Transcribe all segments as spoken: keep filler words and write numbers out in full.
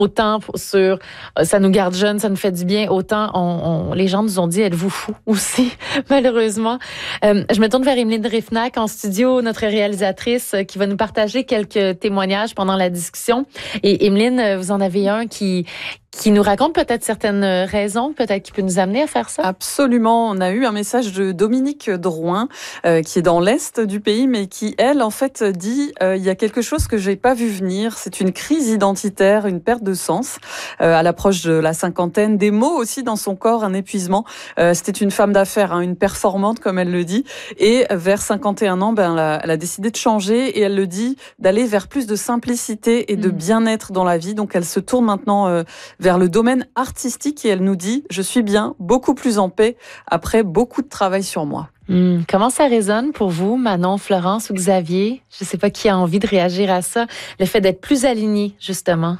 autant pour, sur euh, ça nous garde jeunes, ça nous fait du bien, autant on, on, les gens nous ont dit êtes-vous fous aussi, malheureusement. Euh, je me tourne vers Emeline Rifnac en studio, notre réalisatrice, euh, qui va nous partager quelques témoignages pendant la discussion. Et Emeline, vous en avez un qui qui nous raconte peut-être certaines raisons, peut-être qui peut nous amener à faire ça. Absolument. On a eu un message de Dominique Drouin, euh, qui est dans l'Est du pays, mais qui, elle, en fait, dit euh, il y a quelque chose que j'ai pas vu venir. C'est une crise identitaire, une perte de sens euh, à l'approche de la cinquantaine. Des mots aussi dans son corps, un épuisement. Euh, c'était une femme d'affaires, hein, une performante, comme elle le dit. Et vers cinquante et un ans, ben, elle a, elle a décidé de changer et elle le dit, d'aller vers plus de simplicité et de bien-être dans la vie. Donc, elle se tourne maintenant euh, vers le domaine artistique et elle nous dit « Je suis bien, beaucoup plus en paix après beaucoup de travail sur moi ». Hum, comment ça résonne pour vous, Manon, Florence ou Xavier? Je ne sais pas qui a envie de réagir à ça. Le fait d'être plus aligné, justement.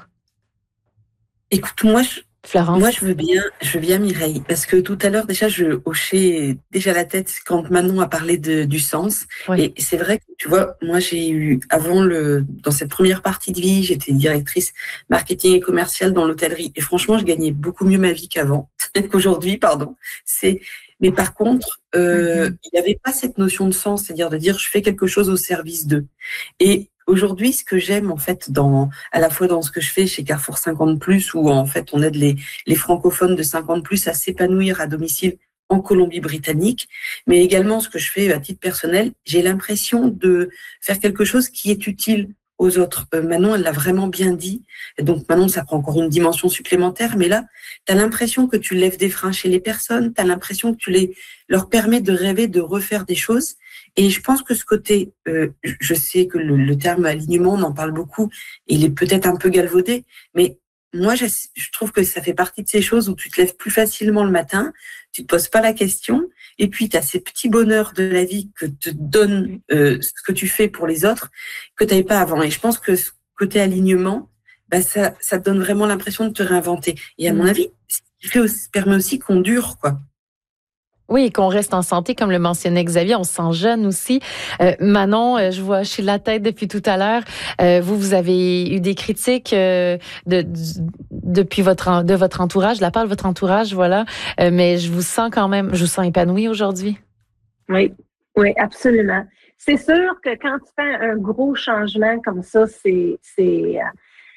Écoute, moi, je, Florence. Moi, je veux bien, je veux bien Mireille, parce que tout à l'heure, déjà, je hochais déjà la tête quand Manon a parlé de, du sens. Oui. Et c'est vrai que, tu vois, moi, j'ai eu, avant le, dans cette première partie de vie, j'étais directrice marketing et commerciale dans l'hôtellerie. Et franchement, je gagnais beaucoup mieux ma vie qu'avant, qu'aujourd'hui, pardon. C'est, mais par contre, euh, mm-hmm. il n'y avait pas cette notion de sens, c'est-à-dire de dire, je fais quelque chose au service d'eux. Et aujourd'hui, ce que j'aime, en fait, dans, à la fois dans ce que je fais chez Carrefour cinquante plus, où, en fait, on aide les, les francophones de cinquante plus à s'épanouir à domicile en Colombie-Britannique, mais également ce que je fais à titre personnel, j'ai l'impression de faire quelque chose qui est utile aux autres. Euh, Manon, elle l'a vraiment bien dit. Et donc, Manon, ça prend encore une dimension supplémentaire, mais là, tu as l'impression que tu lèves des freins chez les personnes, tu as l'impression que tu les, leur permets de rêver, de refaire des choses. Et je pense que ce côté, euh, je sais que le, le terme alignement, on en parle beaucoup, et il est peut-être un peu galvaudé, mais moi, je, je trouve que ça fait partie de ces choses où tu te lèves plus facilement le matin, tu te poses pas la question, et puis tu as ces petits bonheurs de la vie que te donne euh, ce que tu fais pour les autres, que tu n'avais pas avant. Et je pense que ce côté alignement, bah, ça, ça te donne vraiment l'impression de te réinventer. Et à mon avis, ce fait aussi, permet aussi qu'on dure, quoi. Oui, et qu'on reste en santé, comme le mentionnait Xavier, on se sent jeune aussi. Euh, Manon, euh, je vois chez la tête depuis tout à l'heure. Euh, vous, vous avez eu des critiques euh, de, de, depuis votre de votre entourage, de la part de votre entourage, voilà. Euh, mais je vous sens quand même, je vous sens épanouie aujourd'hui. Oui, oui, absolument. C'est sûr que quand tu fais un gros changement comme ça, c'est, c'est euh,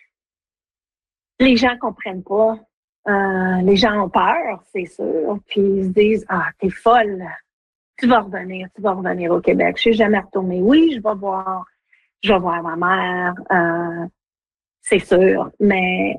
les gens comprennent pas. Euh, les gens ont peur, c'est sûr, puis ils se disent « Ah, t'es folle, tu vas revenir, tu vas revenir au Québec. » Je suis jamais retournée. Oui, je vais voir, je vais voir ma mère, euh, c'est sûr, mais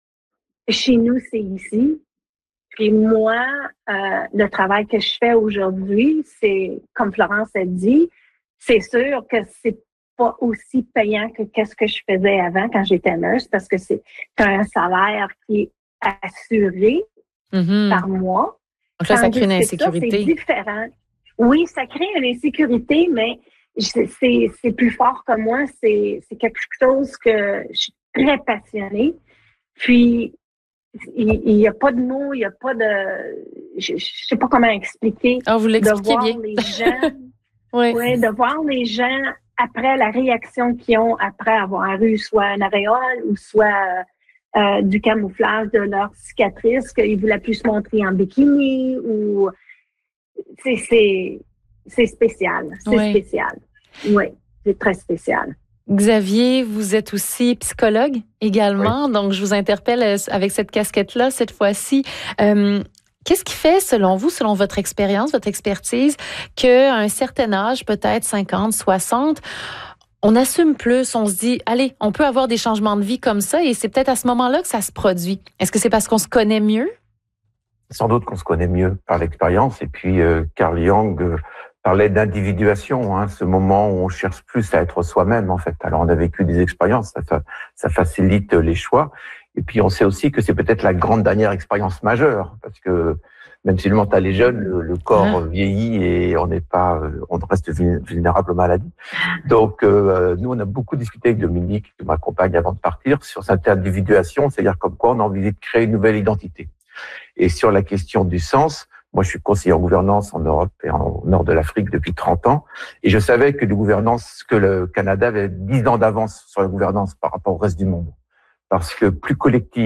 chez nous, c'est ici. Puis moi, euh, le travail que je fais aujourd'hui, c'est, comme Florence a dit, c'est sûr que c'est pas aussi payant que qu'est-ce que je faisais avant quand j'étais nurse, parce que c'est un salaire qui est assuré mm-hmm. par mois. Donc là, ça crée une insécurité. Ça, c'est différent. Oui, ça crée une insécurité, mais c'est, c'est, c'est plus fort que moi. C'est, c'est quelque chose que je suis très passionnée. Puis, il n'y a pas de mots, il n'y a pas de... Je ne sais pas comment expliquer. Ah, vous l'expliquez de voir bien. Les gens, oui. Ouais, de voir les gens après la réaction qu'ils ont après avoir eu soit un aréole ou soit... Euh, du camouflage de leur cicatrice, qu'ils ne voulaient plus se montrer en bikini ou c'est, c'est, c'est spécial. C'est oui. spécial. Oui, c'est très spécial. Xavier, vous êtes aussi psychologue également, oui. donc je vous interpelle avec cette casquette-là cette fois-ci. Euh, Qu'est-ce qui fait, selon vous, selon votre expérience, votre expertise, qu'à un certain âge, peut-être cinquante, soixante, on assume plus, on se dit, allez, on peut avoir des changements de vie comme ça et c'est peut-être à ce moment-là que ça se produit. Est-ce que c'est parce qu'on se connaît mieux? Sans doute qu'on se connaît mieux par l'expérience. Et puis, euh, Carl Jung euh, parlait d'individuation, hein, ce moment où on cherche plus à être soi-même, en fait. Alors, on a vécu des expériences, ça, ça facilite les choix. Et puis, on sait aussi que c'est peut-être la grande dernière expérience majeure, parce que même si le mental est jeune, le, le corps mmh. vieillit et on n'est pas, on reste vulnérable aux maladies. Donc, euh, nous, on a beaucoup discuté avec Dominique, qui m'accompagne avant de partir, sur cette individuation, c'est-à-dire comme quoi on a envie de créer une nouvelle identité. Et sur la question du sens, moi, je suis conseiller en gouvernance en Europe et en nord de l'Afrique depuis trente ans, et je savais que de gouvernance, que le Canada avait dix ans d'avance sur la gouvernance par rapport au reste du monde. parce que plus collective